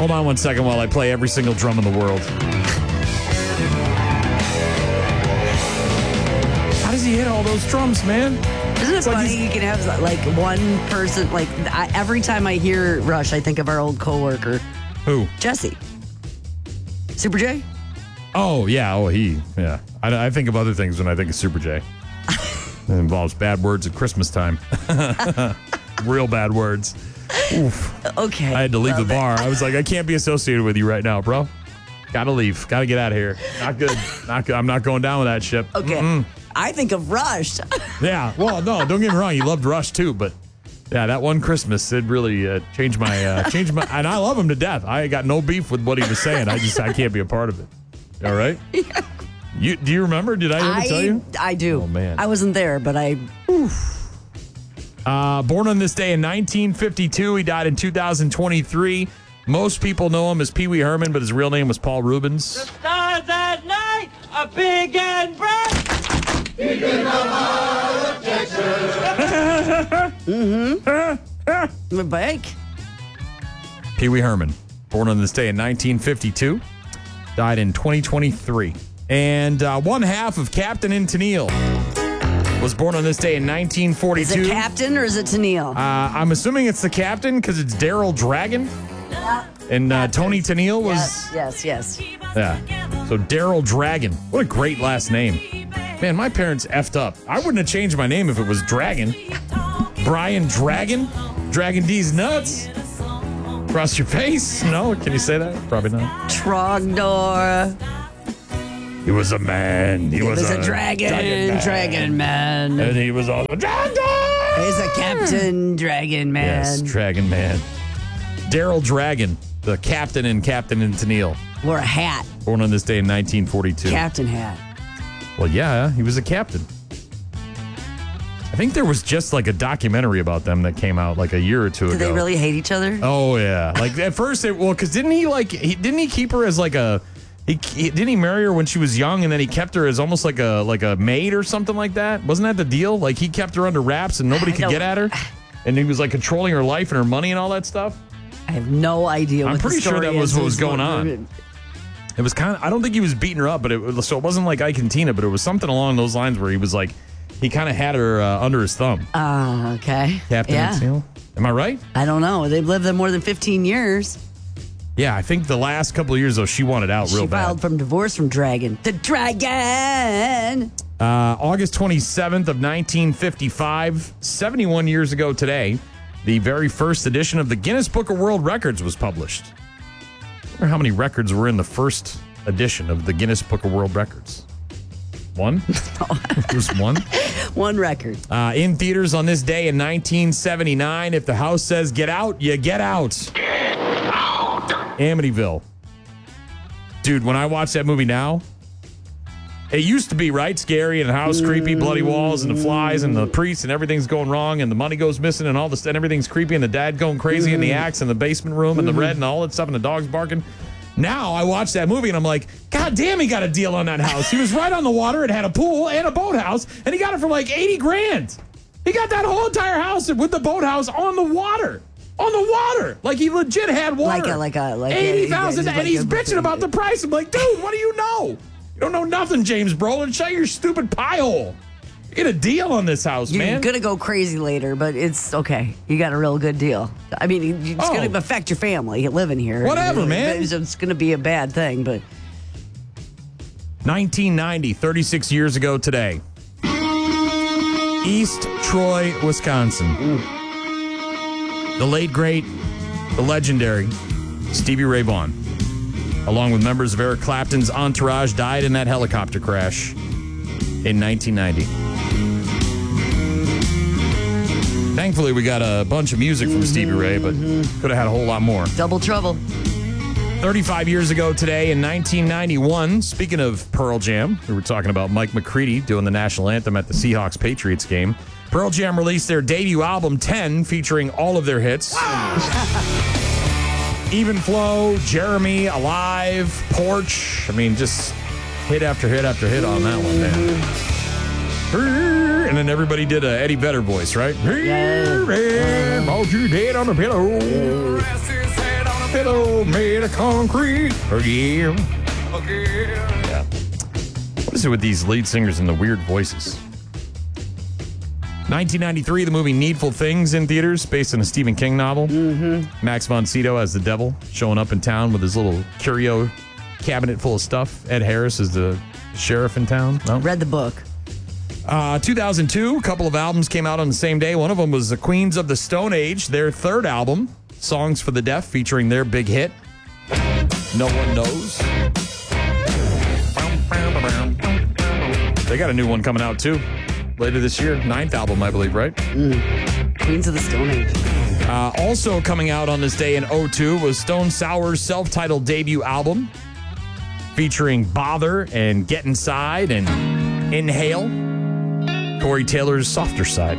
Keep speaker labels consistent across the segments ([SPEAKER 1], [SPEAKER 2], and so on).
[SPEAKER 1] Hold on one second while I play every single drum in the world. How does he hit all those drums, man?
[SPEAKER 2] Isn't it funny? You can have like one person. Like every time I hear Rush, I think of our old coworker.
[SPEAKER 1] Who?
[SPEAKER 2] Jesse. Super J?
[SPEAKER 1] Oh, yeah. Oh, yeah. I think of other things when I think of Super J. It involves bad words at Christmas time. Real bad words. Oof.
[SPEAKER 2] Okay.
[SPEAKER 1] I had to leave the bar. I was like, I can't be associated with you right now, bro. Gotta leave. Gotta get out of here. Not good. Not good. I'm not going down with that ship.
[SPEAKER 2] Okay. Mm-mm. I think of Rush.
[SPEAKER 1] Yeah. Well, no, don't get me wrong. You loved Rush too, but yeah, that one Christmas, it really changed my, and I love him to death. I got no beef with what he was saying. I can't be a part of it. All right? Yeah. Do you remember? Did I ever tell you?
[SPEAKER 2] I do.
[SPEAKER 1] Oh, man.
[SPEAKER 2] I wasn't there, but
[SPEAKER 1] born on this day in 1952. He died in 2023. Most people know him as Pee Wee Herman, but his real name was Paul Rubens.
[SPEAKER 3] The stars at night are big and bright. Deep in the heart of Texas.
[SPEAKER 2] the bike.
[SPEAKER 1] Pee Wee Herman, born on this day in 1952. Died in 2023. And one half of Captain and Tennille was born on this day in 1942.
[SPEAKER 2] Is it Captain or is it Tennille?
[SPEAKER 1] I'm assuming it's the Captain because it's Daryl Dragon. And Tony Tennille was...
[SPEAKER 2] Yes.
[SPEAKER 1] Yeah. So Daryl Dragon. What a great last name. Man, my parents effed up. I wouldn't have changed my name if it was Dragon. Brian Dragon? Dragon D's nuts? Cross your face? No? Can you say that? Probably not.
[SPEAKER 2] Trogdor.
[SPEAKER 1] He was a man. He was
[SPEAKER 2] a dragon man.
[SPEAKER 1] And he was also a dragon.
[SPEAKER 2] He's a Captain Dragon Man.
[SPEAKER 1] Yes, Dragon Man. Daryl Dragon, the captain and Tennille.
[SPEAKER 2] Wore a hat.
[SPEAKER 1] Born on this day in 1942.
[SPEAKER 2] Captain hat.
[SPEAKER 1] Well, yeah, he was a captain. I think there was just like a documentary about them that came out like a year or two ago.
[SPEAKER 2] Did they really hate each other?
[SPEAKER 1] Oh, yeah. Like at first, because didn't he keep her as like a... Didn't he marry her when she was young, and then he kept her as almost like a maid or something like that? Wasn't that the deal? Like he kept her under wraps and nobody could get at her, and he was like controlling her life and her money and all that stuff.
[SPEAKER 2] I have no idea.
[SPEAKER 1] I'm pretty sure that was what was going on. It was kind of. I don't think he was beating her up, but it wasn't like Ike and Tina, but it was something along those lines where he was like, he kind of had her under his thumb.
[SPEAKER 2] Okay.
[SPEAKER 1] Captain and Tennille. Am I right?
[SPEAKER 2] I don't know. They've lived there more than 15 years.
[SPEAKER 1] Yeah, I think the last couple of years, though, she wanted out real bad.
[SPEAKER 2] She filed from divorce from Dragon. The Dragon!
[SPEAKER 1] August 27th of 1955, 71 years ago today, the very first edition of the Guinness Book of World Records was published. I wonder how many records were in the first edition of the Guinness Book of World Records? One? Just one?
[SPEAKER 2] One record.
[SPEAKER 1] In theaters on this day in 1979, if the house says get out, you get out. Amityville. Dude, when I watch that movie now, it used to be, right, scary and the house creepy, bloody walls and the flies and the priest and everything's going wrong and the money goes missing and all this and everything's creepy and the dad going crazy and the axe in the basement room and the red and all that stuff and the dog's barking. Now I watch that movie and I'm like, God damn, he got a deal on that house. He was right on the water. It had a pool and a boathouse and he got it for like 80 grand. He got that whole entire house with the boathouse on the water. On the water. Like he legit had water.
[SPEAKER 2] Like
[SPEAKER 1] 80,000 and he's bitching about the price. I'm like, dude, what do you know? You don't know nothing, James Brolin. Shut your stupid pie hole. You get a deal on this house, man.
[SPEAKER 2] You're going to go crazy later, but it's okay. You got a real good deal. I mean, it's going to affect your family living here.
[SPEAKER 1] Whatever, man.
[SPEAKER 2] It's going to be a bad thing, but...
[SPEAKER 1] 1990, 36 years ago today. East Troy, Wisconsin. The late, great, the legendary Stevie Ray Vaughan, along with members of Eric Clapton's entourage, died in that helicopter crash in 1990. Thankfully, we got a bunch of music from Stevie Ray, but could have had a whole lot more.
[SPEAKER 2] Double trouble.
[SPEAKER 1] 35 years ago today in 1991, speaking of Pearl Jam, we were talking about Mike McCready doing the national anthem at the Seahawks-Patriots game. Pearl Jam released their debut album, 10, featuring all of their hits. Even Flow, Jeremy, Alive, Porch. I mean, just hit after hit after hit on that one, man. And then everybody did a Eddie Vedder voice, right? About you dead on the pillow. Pillow made
[SPEAKER 4] made of concrete.
[SPEAKER 1] Oh, yeah. Yeah. What is it with these lead singers and the weird voices? 1993, the movie Needful Things in theaters, based on a Stephen King novel. Mm-hmm. Max von Sydow as the devil, showing up in town with his little curio cabinet full of stuff. Ed Harris is the sheriff in town. No?
[SPEAKER 2] Read the book.
[SPEAKER 1] 2002, a couple of albums came out on the same day. One of them was the Queens of the Stone Age, their third album, Songs for the Deaf, featuring their big hit, No One Knows. They got a new one coming out, too, later this year. 9th album, I believe, right?
[SPEAKER 2] Queens of the Stone Age.
[SPEAKER 1] Also coming out on this day in 2002 was Stone Sour's self-titled debut album, featuring Bother and Get Inside and Inhale, Corey Taylor's Softer Side.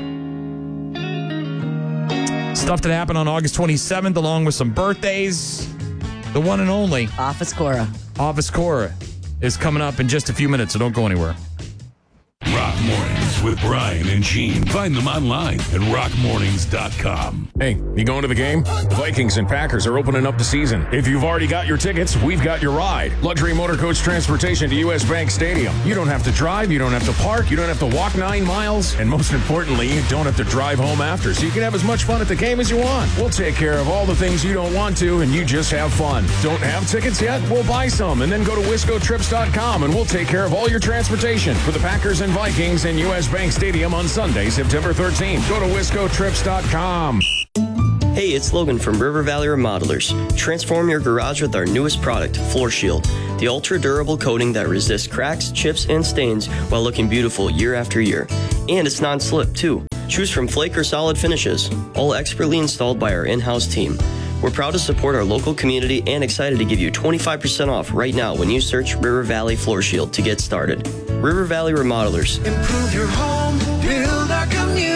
[SPEAKER 1] Stuff that happened on August 27th, along with some birthdays. The one and only
[SPEAKER 2] Office Cora.
[SPEAKER 1] Office Cora is coming up in just a few minutes, so don't go anywhere.
[SPEAKER 5] Rock Mornings with Brian and Gene. Find them online at rockmornings.com.
[SPEAKER 4] Hey, you going to the game? The Vikings and Packers are opening up the season. If you've already got your tickets, we've got your ride. Luxury motor coach transportation to US Bank Stadium. You don't have to drive, you don't have to park, you don't have to walk 9 miles, and most importantly, you don't have to drive home after, so you can have as much fun at the game as you want. We'll take care of all the things you don't want to, and you just have fun. Don't have tickets yet? We'll buy some, and then go to wiscotrips.com, and we'll take care of all your transportation for the Packers and Vikings in US Bank Stadium on Sunday, September 13th. Go to wiscotrips.com.
[SPEAKER 6] Hey, it's Logan from River Valley Remodelers. Transform your garage with our newest product, Floor Shield. The ultra-durable coating that resists cracks, chips, and stains while looking beautiful year after year. And it's non-slip, too. Choose from flake or solid finishes, all expertly installed by our in-house team. We're proud to support our local community and excited to give you 25% off right now when you search River Valley Floor Shield to get started. River Valley Remodelers.
[SPEAKER 7] Improve your home, build our community.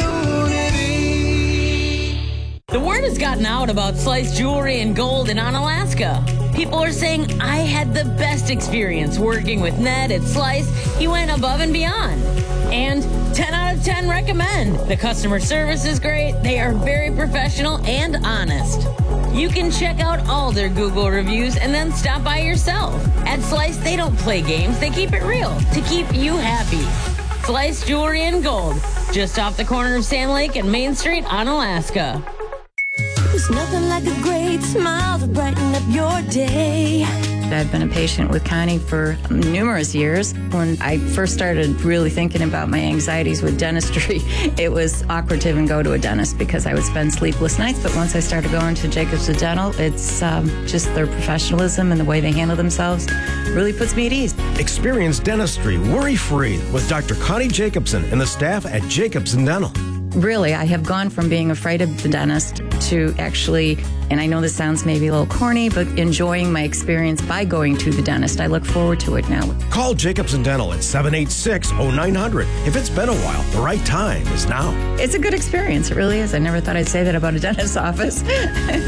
[SPEAKER 8] The word has gotten out about Slice Jewelry and Gold in Onalaska. People are saying I had the best experience working with Ned at Slice. He went above and beyond. And 10 out of 10 recommend. The customer service is great. They are very professional and honest. You can check out all their Google reviews and then stop by yourself. At Slice, they don't play games. They keep it real to keep you happy. Slice Jewelry and Gold, just off the corner of Sand Lake and Main Street, Onalaska.
[SPEAKER 9] There's nothing like a great smile to brighten up your day.
[SPEAKER 10] I've been a patient with Connie for numerous years. When I first started really thinking about my anxieties with dentistry, it was awkward to even go to a dentist because I would spend sleepless nights. But once I started going to Jacobs Dental, it's just their professionalism and the way they handle themselves really puts me at ease.
[SPEAKER 11] Experience dentistry worry-free with Dr. Connie Jacobson and the staff at Jacobs Dental.
[SPEAKER 10] Really, I have gone from being afraid of the dentist to actually, and I know this sounds maybe a little corny, but enjoying my experience by going to the dentist. I look forward to it now.
[SPEAKER 11] Call Jacobs Dental at 786-0900. If it's been a while, the right time is now.
[SPEAKER 10] It's a good experience. It really is. I never thought I'd say that about a dentist's office.